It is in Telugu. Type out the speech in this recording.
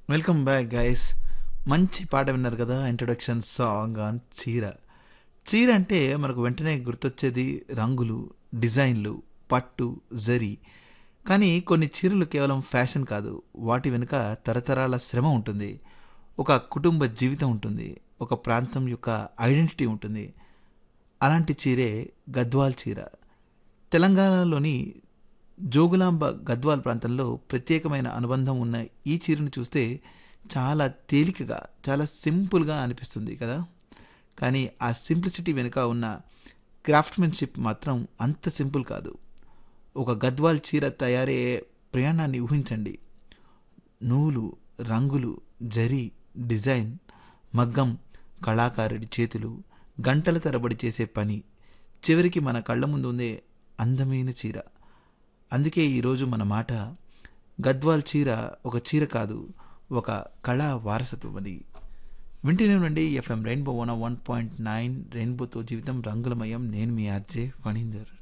Welcome back guys. మంచి పాట విన్నారు కదా, ఇంట్రొడక్షన్ సాంగ్ ఆన్ చీర. చీర అంటే మనకు వెంటనే గుర్తొచ్చేది రంగులు, డిజైన్లు, పట్టు, జరీ. కానీ కొన్ని చీరలు కేవలం ఫ్యాషన్ కాదు, వాటి వెనుక తరతరాల శ్రమ ఉంటుంది, ఒక కుటుంబ జీవితం ఉంటుంది, ఒక ప్రాంతం యొక్క ఐడెంటిటీ ఉంటుంది. అలాంటి చీరే గద్వాల్ చీర. తెలంగాణలోని జోగులాంబ గద్వాల్ ప్రాంతంలో ప్రత్యేకమైన అనుబంధం ఉన్న ఈ చీరను చూస్తే చాలా తేలికగా, చాలా సింపుల్గా అనిపిస్తుంది కదా. కానీ ఆ సింప్లిసిటీ వెనుక ఉన్న క్రాఫ్ట్మెన్షిప్ మాత్రం అంత సింపుల్ కాదు. ఒక గద్వాల్ చీర తయారయ్యే ప్రయాణాన్ని ఊహించండి. నూలు, రంగులు, జరీ, డిజైన్, మగ్గం, కళాకారుడి చేతులు, గంటల తరబడి చేసే పని, చివరికి మన కళ్ళ ముందు ఉండే అందమైన చీర. అందుకే ఈరోజు మన మాట గద్వాల్ చీర ఒక చీర కాదు, ఒక కళా వారసత్వం అని. వింటూనే ఉండండి ఎఫ్ఎం రెయిన్బో 101.9. రెయిన్బోతో జీవితం రంగులమయం. నేను మీ ఆర్జే ఫణీందర్.